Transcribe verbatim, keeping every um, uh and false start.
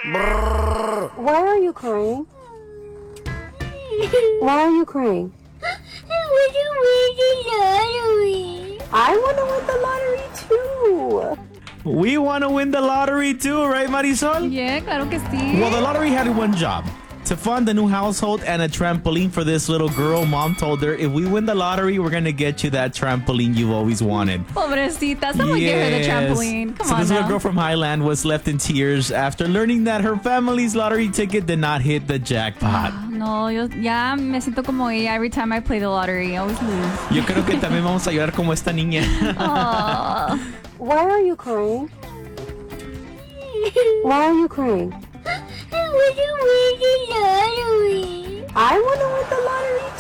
Why are you crying? Why are you crying? I want to win the lottery too. We want to win the lottery too, right, Marisol? Yeah, claro que sí. Well, the lottery had one job. To fund a new household and a trampoline for this little girl. Mom told her, if we win the lottery, we're going to get you that trampoline you've always wanted. Pobrecita, someone yes. give her the trampoline. Come so on this now. little girl from Highland was left in tears after learning that her family's lottery ticket did not hit the jackpot. No, yo ya me siento como ella. Every time I play the lottery, I always lose. Yo creo que también vamos a llorar como esta niña. Why are you crying? Why are you crying? I want to win the lottery